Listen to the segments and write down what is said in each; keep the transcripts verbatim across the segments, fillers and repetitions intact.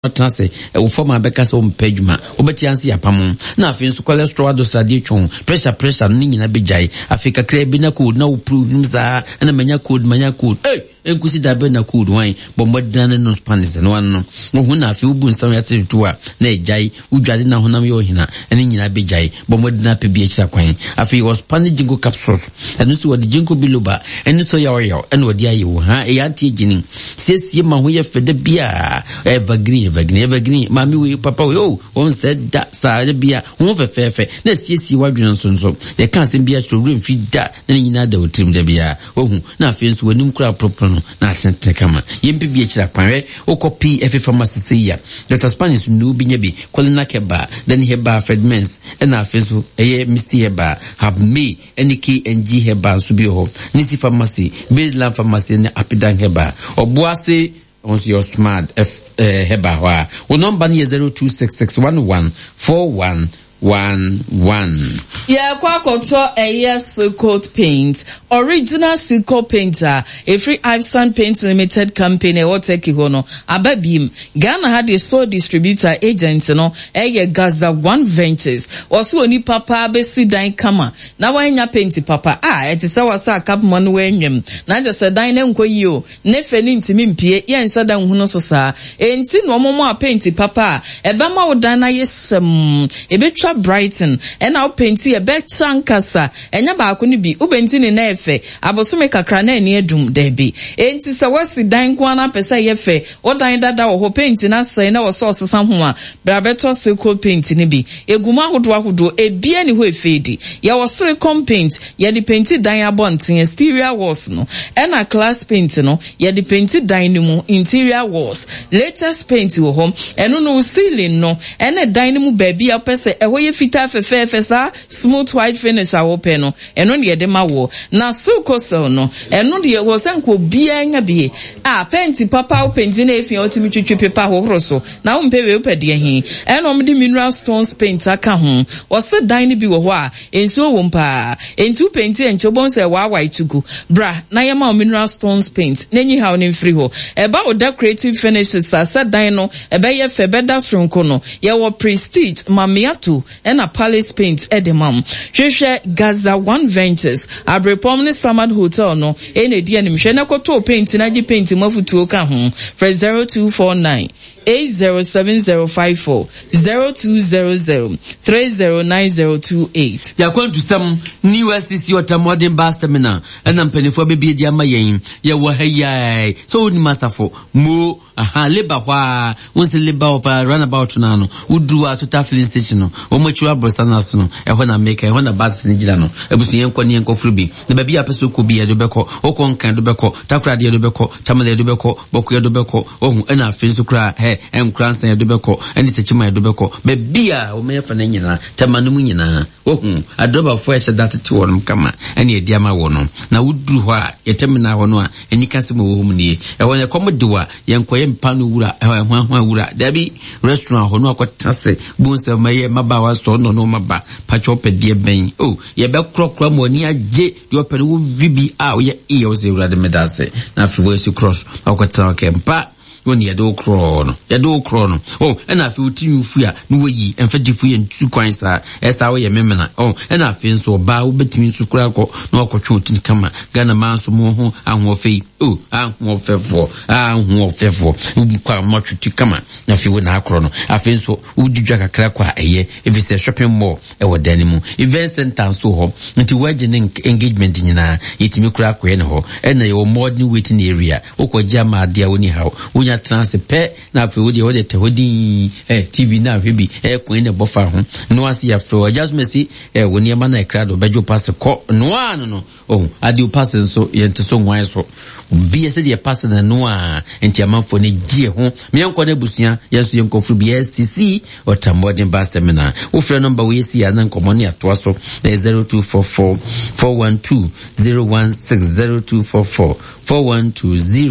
Transe, a former Becca's own pagema, Obetiansi apamon, nothing so cholesterol dosadichon, pressure, pressure, Nina Bijay, Africa Crebina could no prove Nimza, and a mania could, mania could, eh, and could see that Bena could wine, but more than no Spanish and one. Mohuna, few boons, some yesterday to her, nay, Jai, Ujadina Honamiohina, and Nina Bijay, but more than a P B H Aquine. I feel was Spanish jingo capsules, and this was the jingo biluba, and so your and what you, ha, a anti ginning. Says Yama, we have fed the beer, evergreen. Evergreen, evergreen, mammy, we papa, oh, one said that side beer, one for fair fair. Let's see, see what you so. They can't be a children feed that, then you know, they will trim the beer. Oh, nothing, when you crowd proper, nothing to come. Yimpi B H La Pare, or copy every pharmacy say ya. Let us Spanish new binyabi, calling like a bar, then he bar Fred Mens, and our face, a Misty Heba, have me, any key and G Heba, Subio, Nisi Pharmacy, Bidland Pharmacy, and Apidang Heba, or Boise. On your smart F Heba wa. Well, number is zero two six six one one four one one one. Yeah, kwakoto a yes coat paint. Original silk painter. A free Iveson Paint Limited company or take hono. Ababim. Ghana had a sole distributor agent no. A Gaza One Ventures. Also oni papa besi dine kama. Na wanya painti papa. Ah, it is our sa cap man wenyem. Na just a dine unko yo. Nefe ninti mimpie. Ya insada unhuno sosa. Enti no momo painti papa. Ebama udana yes um. Ebetra Brighton and now painti a bet chankasa and yaba ni bi ubenti ni nefe abosome kakra na eni edum debi enti se wasi dan kwana pesa yefe o dan dada wo painti na sai na wo source sam ho a brabeto silk paint ni bi eguma hodo ahodo ebia ni ho efedi ya wo silicone paint ya di painti dan abonten exterior walls no and a class paint no ya di painti dan ni mu interior walls latest paint wo hom eno no ceiling no and a dan ni mu baby apese e ye fita fefe fesa smooth white finish a wo pe no eno de de ma wo na silk sel no eno de wo sanko bia nya bie ah paint papa wo paint na efi otimi twitwi paper ho so na wo mpe we pe de hin eno me de mineral stones paint aka ho wo se dan ni bi wo ho a enso wo mpa entu paint encho bon se wa white tugu bra na ye ma mineral stones paint na nyi ha oni free ho e ba wo decorative finishes asa dan no e be ye fe beda stronko no ye wo prestige mamiato and a palace paint edemam. Sheshe Gaza One Ventures. Abrepom ne Samad Hotel no. Ene di anim shene koto paint na ji paint mafutu oka ho. For zero two four nine eight zero seven zero five four zero two zero zero three zero nine zero two eight. Ya going to some new S T C or modern bus terminal and I'm penny for baby diama yen. Ya wa hey so ni masafo mo aha labor wa once the labor of a runabout nano udu a to filling station no o mature brostana no e ho na make e ho na bus ni gila no ebusu yen kwa ni yen kofru bi na baby apeso ko bi e do beko o kon kan do beko takra de do beko tamale do beko boku do beko ohun e na afenso kra he em kransan e do beko eni techima e do beko baby a o me fa na nyina tamanu mu nyina ohun adoba fo e se that ti won kama eni e diama wo no na udu ho a yetemina ho no a eni kasemo wo hum ni e won e komodewa yen koye mpanu wura e ho ho wura dabi restaurant ho no akotase bunse maye mabawa so no no maba pacho pedie ben oh ye be krokro mo ni age yo pere wo vibi a ye e o se wura de medase na fiwo esi cross akotara kempa woni ye do krono ye do krono oh ena afi utimi fua no wayi emfa gifu ye ntu kwan sa esa wo ye memena oh ena afi nso ba wo betimi nso kura ko na okotwe otini kama Ghana man so mo ho ahofei oh ahofefo ahofefo kwa motwiti kama na afi wo na akrono afi nso udidwa kakra kwa eye if say shopping mall e wo dani mu event center so ho nti waje engagement nyina yetimi kura ko ye ne ho ena ye wo modern waiting area okogya ma dia woni hawo transpe na fe wodi wodi te wodi eh T V na hwebi eh kwen ne bofa ho no ase ya fro just mesi eh woni ama na ekrado bejo pass ko no ano no oh adi pass nso ye nteso nwan so bi ese de pass na no a enti amanfo ne gie ho me enko na busia yeso ye nkofru bi S T C or Modern Bus Terminal wo frɛ number we si ya na nkomo ne atoa so zero two four four four one two zero one six zero two four four four one two zero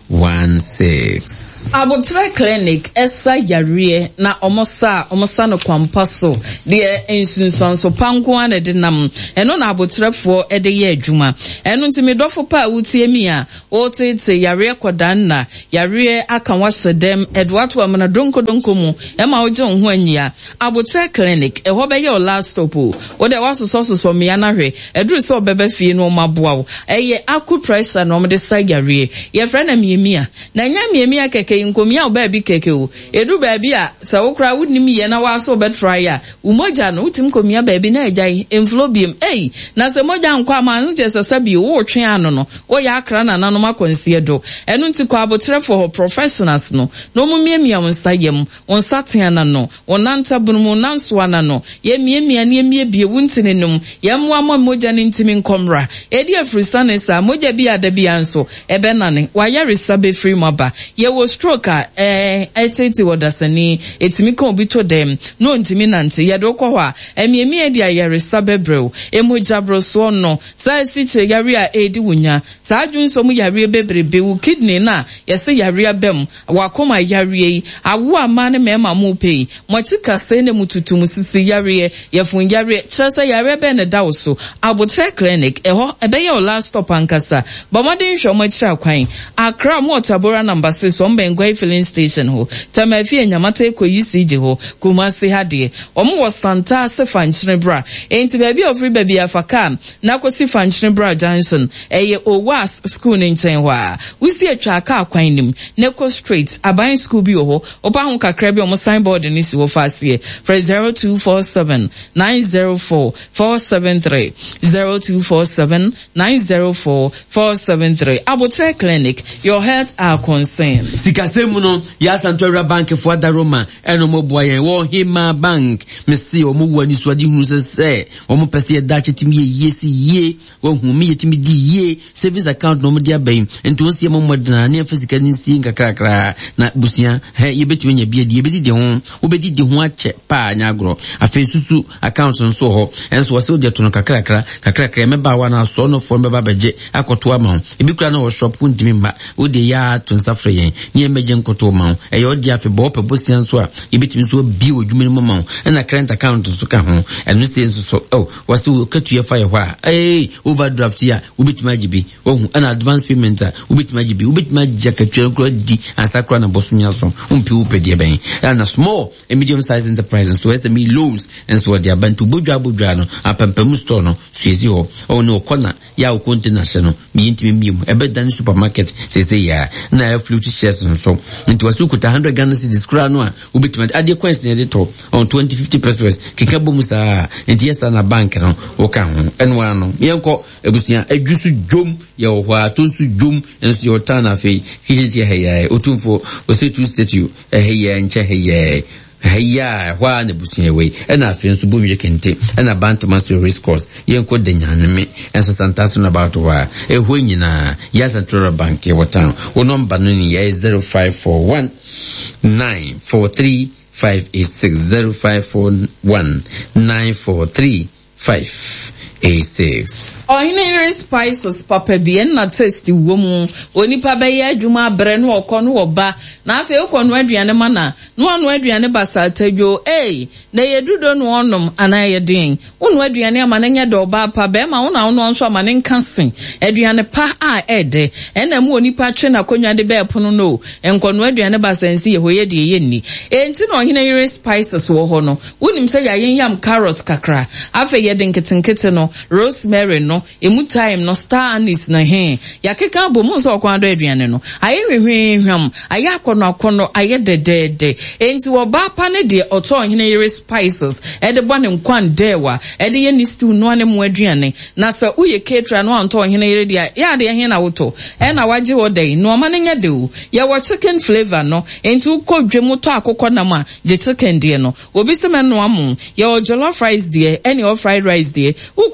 one six. Abotre Clinic esa yarie na omosa omosa no kwampa so de ensunson so panko ane de nam eno na abotrefo e de ye adwuma eno ntimi dofo pa wutie mi a o tete yare kodan na yare aka wahye dem edwato amana donko donko mu e ma oje ho anyia Abotre Clinic e ho be ye last stop o de waso so so me na hwe eduru so bebe fie no maboa wo eye aku pressure no de sa yare ye fra na miemia na nya miemia keke nkomia o ba bi keke o edu ba bi a sa wo kra wudnim ye na waso be try a umoja no utim komia ba bi na agyan enflobium ei na se moja nkwa ama no je sesa bi wo twe ano no wo ya akra na nanom akwansie do eno nti kwa Abotre for professionals no no mu miemia wonsa yem wonsa teana no wonanta bunmu nanso ana no ye miemia ne mie bie wuntinenum ye moa mo moja ne ntimi nkomra edi afrisane sa moja bi ada bi anso ebe nane wa ya resabe free maba ye wo stroke a eh etiti wodasani etimi kan obi to dem no ntimi nante ye do ko ho a emiemi di ayare sabebreu emoja broso no sa si che yare a edi wunya sa adwunso mu yare bebrebe wu kidney na ye se yare abem wakoma yare awu ama ne mema mu pei mo chika se ne mututum sisi yare ye fun yare chese yare be ne dawo Abotre Clinic eho ebe ye last stop ankasa ba modern hwo mo chira kwan Accra mo Tabora number six on Bengwai filling station ho Tamafi Nyamata ekoyi sije ho Kumasi hade omo wo Santa se fanchine bra enti baby ofri baby afaka na kosi fanchine bra Johnson eye Owas school nchen ho a usi atwa aka kwan nim neko straight aban school bi ho opa ho kakra bi omo signboard ni si wo fasie for zero two four seven nine zero four four seven three zero two four seven nine zero four four seven three. Abotre Clinic, your health are concerned. Sikasemu no ya Santora Bank for da Roma eno mo boyen wo Hima Bank mesi o mo wani swadi hu se se o mo pese ye dachi timi ye yesi ye wo hu mi yetimi di ye savings account no mo dia bayin enti won sie mo modana ne physical ni si nkakrakra na busia he ye betumi nya bia di ye bedi de ho wo bedi de ho ache pa nya agro afi susu account nso ho enso wo se o de to no kakrakra kakrakra me ba wa na so no fo me ba beje akoto ama ebi kura na wo shop ntimi mba wo de ya to nsafre yen ni emeje nkoto ma e yo di afi bo pe bosia nso a ebetimi nso bi odwuma mu ma na current account nso ka ho eno se nso so oh wasi katu ye fire hwa eh overdraft ya ubetimi agibi wo ana advance payment a ubetimi agibi ubetimi agakatu kura di ansakra na bosumia so umpi upedi ben na small and medium size enterprise so S M E loans and so dia bantu bodwa bodwa no apampam store no suezi ho o no kona ya o container no mi ntimi mi mu ebe dan supermarket se se ya na flute shares so nti wasu kuta one hundred Ghana cedis kura no a ubetimi ade coins ne de to on twenty fifty pesos kika bomu sa nti yesa na bank no o ka ho enwa no yenko ebusia adwusu dwom ya o hwa tonsu dwom enso yo tana fe hijiti heya otumfo osetu statue heya nche heya heya hwa na busia we na afi nso bomu yekente na Bantamasi race course yenko denyaneme enso santaso na about wa ehwo nyina ya Central Bank e wotan wo number no ni ya zero five four one nine four three five eight six zero five four one nine four three five eight six. Ordinary spices papa bi na taste wo mu onipa be ye adwuma abre no okọ no oba na afi okọ no aduane mana no no aduane basa tadwo eh na yedudo no onom ana ye din wonu aduane amana nya de oba pa be ma wonu awon nso amana nkansen aduane pa a ede ena mu onipa twe na konwa de be pono no enko no aduane basa nsi ye hoye de ye ni enti no ordinary spices wo ho no wonim se ya yen yam carrot kakra afi ye de nkitenkite no rosemary no emu time no star anise na he yakeka bomu so kwando aduane no aye hwehwe hwam aye akono akono aye dedede enti wo ba pa ne de oto ohene yere spices e de bone nkwan dewa e de ye ni stew no ane mu aduane na sa uye ketra no anto ohene yere dia ya de he na woto e na waje wo dai no ma ne nya de wo ya wo chicken flavor no enti ukọ dwemu to akokọ na ma je chicken de no obi se me no amu ya o jollof rice de any of fried rice de ukọ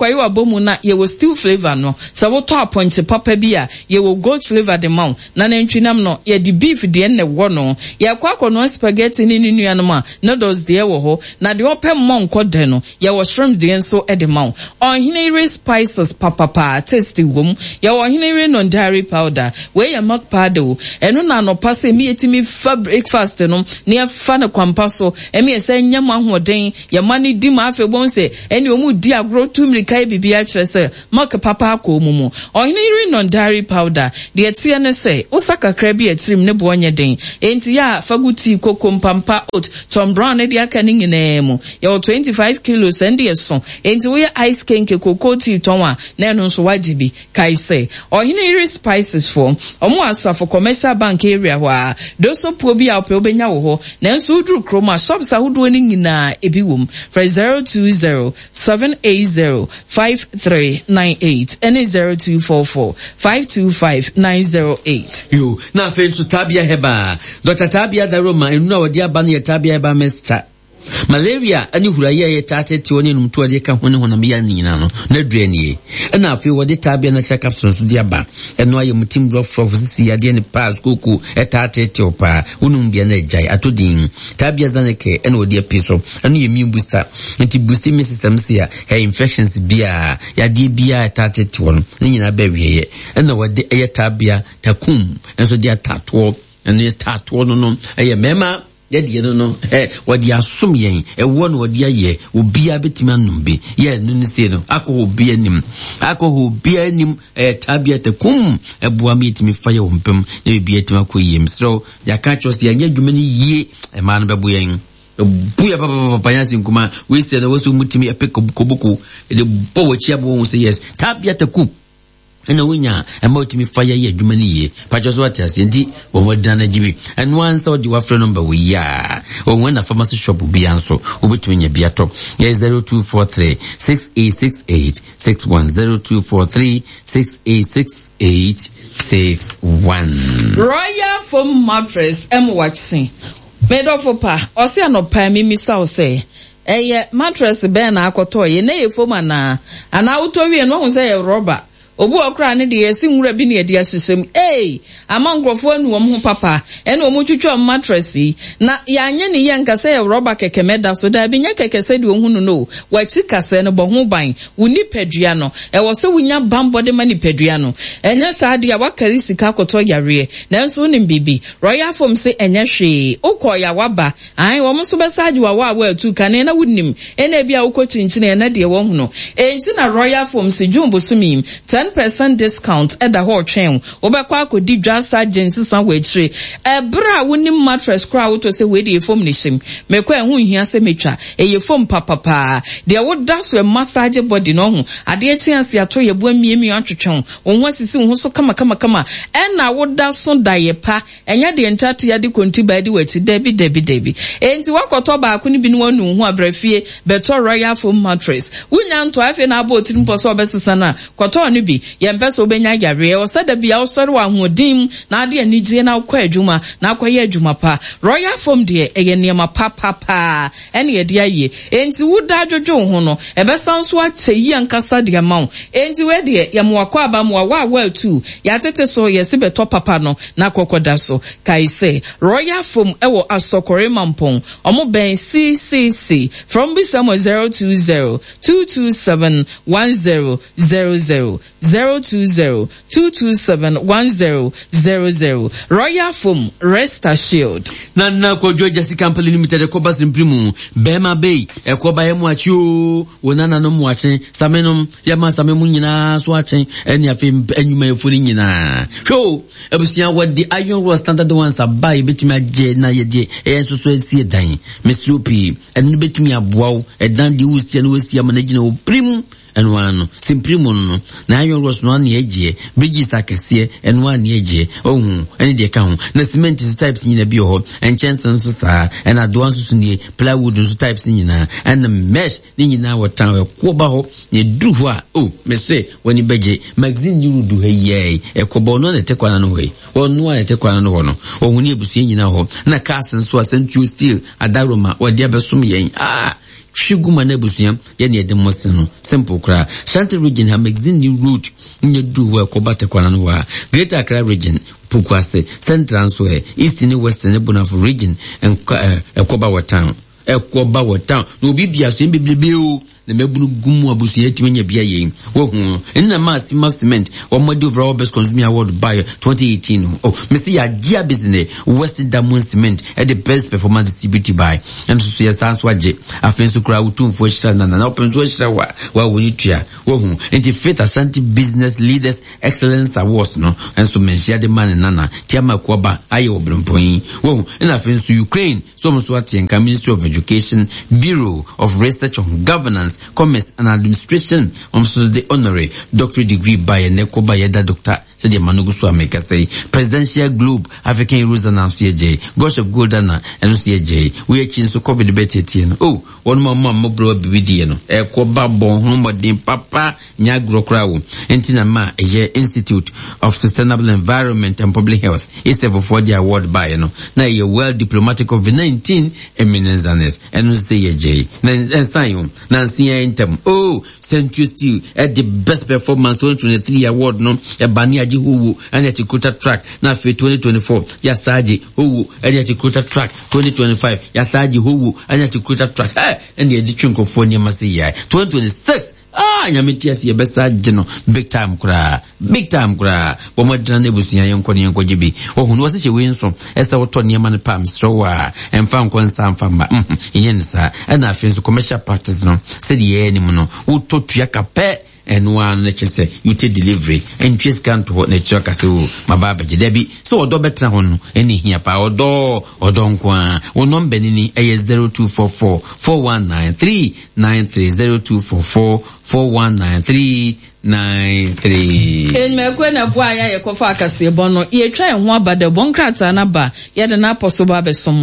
kwayi wa bomu na ye wo steel flavor no sa wo to aponche papa bi a ye wo goat flavor de maw na nantwinam no ye di beef de ne wo no ye kwa kono spaghetti ni nua no ma noodles de wo ho na de opem monko de no ye wo shrimp de nso e de maw Ohinere spices papa pa taste wom ye wo Ohinere non dairy powder we ye milk powder eno na no passe mi etimi fa breakfast no ne fa na kwampa so emi ese nyam ahoden ye mani di ma afe bon se eni omu di agro tumrika e bibia kire se milk papa akọ omumu Ohinere non dairy powder de etie ne se usaka krabi etrim ne bo onye den enti ya faguti kokompampa ot Tom Brown ne de aka ni nyinemu ye twenty-five kilos and ye so enti we ice kenke kokoti tonwa na eno so wajibi kai se Ohinere spices for omo asafo commercial bank area wa doso puo bi a ope obenya wo ho na nso udru kroma shops ahodo ni nyina ebi wom for zero two zero seven eight zero five three nine eight and zero two four four five two five nine zero eight. Yo, na fe nso Tabia Heba. Doctor Tabia Daroma enu na wodi aba na Tabia Heba mesta. Malaria ani huraye ye tate ti woni numtu ade ka hone honam ya nyina no na duanie na afi wodi Tabia na check capsules di aba eno aye mutim drop from sisi ade ne pass kuku etate ti opa unum bia na jai atodin Tabia zaneke eno wodi episo eno ye immune booster anti boost immune system sia he infections bia ya de bia etate ti won ni nyina ba wieye eno wodi eye Tabia takum enso di atato eno ye tato no no eye mema yedi no no eh wadi asum yen e won wadi aye obi abetimi anumbe ye no ni se no akọ obi anim akọ obi anim eh Tabia takum e bua mi etimi fa ye wompem na obi etimi akọ yem so ya ka cho se anya dwuma ni yie e ma no bebu yen buya papa papa yansi nkuma we se na wosu mutimi epeko bukobuko de bo wachi abo wo se yes Tabia takum ena wonya emotimi fire ye adwuma ni ye pacho so atase ndi wo modana jibi enu ansa odi wa frɛ number we ya wo wona pharmacy shop bi anso obetumi nya bia to zero two four three six eight six eight six one zero two four three six eight six eight six one. Royal Foam mattress em watching made of pa o se anopa mi misa o se eye mattress be na akoto ye na ye foam ana ana utowie no hu se ye rubber obu okra ne de esi nwura bi ne de asesem eh amangrofo anu om ho papa ene omu twetwa mattress na yanye ne ye nkase ye rubber keke meda so da bi nya keke se de ohunu no wachi kase no bo ho ban wuni padua no e wo se wunya bambo de mani padua no enya saade ya wakari sika koto yare na nso ne bibi Royal Foam se enya hwe ukoya waba ai wo mso besaje wa wa wa tu kane na wunim ene bia ukochinchin na de wo hunu enti na Royal Foam se jumbo sumim ten percent discount at the whole chain. Obekwa akodi dwasa agency san wechire. Ebra woni mattress kra wo to se we de foam nishim. Mekwa ehun hia se metwa. Eye foam papa pa. De wo da so massage body no ho. Ade e chance ato ye bo amiemi atwetwen. Wo ho asisi wo so kama kama kama. En na wo da so da ye pa. Enya de entate ya de konti ba de wachi debi debi debi. Enti wakoto ba akuni bi no anu ho abrafie beto Royal Foam mattress. Wunya nto afi na abo tirim poso obesesa na. Koto no bi yempesa obenya yare o sada bia osore wa hodim na ade anigye na akwa adwuma na akwaye adwuma pa Royal Foam de eye niema papa pa ene ye de aye enti wuda adwodwo ho no ebesa nso acheyi ankasa de amaw enti we de yemwakwa abamwa wa wa tu yatete so yesi beto papa no na kokoda so kai se Royal Foam ewo asokore mampon omo ben C C C from Bisamo zero two zero two two seven one zero zero zero zero two zero two two seven one zero zero zero. Royal Foam, rest assured. Na na ko jo Jessica Company Limited e ko ba simprimu Bema Bay e ko ba emu achi o wonana no mu achi samenom ya ma samemu nyina so achi eni afi enyuma efuri nyina so ebusia wadi iron raw standard ones abai betumi age na yede e so so esi dan mesropi eni betumi aboawo e dan di usia no usia managina o prim and one simprimo no na iron rods no na eje bridges akese and one na eje ohun any de ka ho na cement types nyina bi ho and chanson so sa and advance so ni plywood so types nyina and mesh ni nyina watan we koba ho ne duru ho a oh me say when beje magazine you do he ye e koba no na te kwana no he onu a te kwana no ho no ohun ni ebusie nyina ho na cast so asentu steel adaroma wode abesom yen ah twiguma na busuam ye ne de mose no simple kra Shanti region ha magazine new road nye du wa ko batekwana no wa Greater Accra region Pukwase Central so East and West and Bonafo region and Ekoba Watan Ekoba Watan no bibia so bibibi o na mebunu gumu abusia timenya bia yen wo hu enna ma sima cement wo modi overall best consumer award by twenty eighteen oh mesi ya gia business West Diamond Cement at the best performance distributed by and so ya sanso age afen so kura utumfo hira na na open so hira wa wa woni tua wo hu enti Faith Ashanti Business Leaders Excellence Awards no and so mention the man nana tiama kwaba aye obrompoyin wo hu na afen so Ukraine so mo so atenka Ministry of Education Bureau of Research on Governance Commerce and Administration also the honorary doctorate degree by Nekoba Yeda Doctor said the Manugusu America say Presidential Globe African Heroes and C J Gosh of Goldana and C J we are chin so COVID debate oh one more mama bro bibi no e koba bon homodin papa nyagro krawo entina ma ye Institute of Sustainable Environment and Public Health is the for the award by no na ye well diplomatic of nineteen eminence and say ye j na sign na intem oh Century Steel at the best performance twenty twenty-three award no e bani aji huwu and yet kuta track na fe twenty twenty-four yasaji huwu and yet kuta track twenty twenty-five yasaji huwu and yet kuta track eh and the editrinko for near masi twenty twenty-six ah nyameti si besa jeno big time kura big time kura bomo dana nebusuya yenko ne yenko jibi ohunu wase che we nso esa woto ne ma ne pam strowa emfa nkonsa mfa mba yen sa na afi commercial practice no said ye ni mu no woto tua kape and one necessary you take delivery and just can't what nature kasi o mababa jedebi so odo betra hono eni hia pa odo odo nkwa o number ni e zero two four four four one nine three nine three zero two four four four one nine three nine three en me kwe na bua ya ye kofa akase bo no ye twa ho abade bon krata na ba ye de na apostle ba besom